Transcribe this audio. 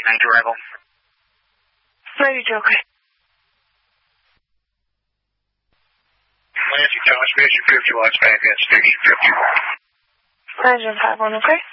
890 arrival. 92, okay. Nancy Tower Station 50 watts back at Station 51. 951, okay.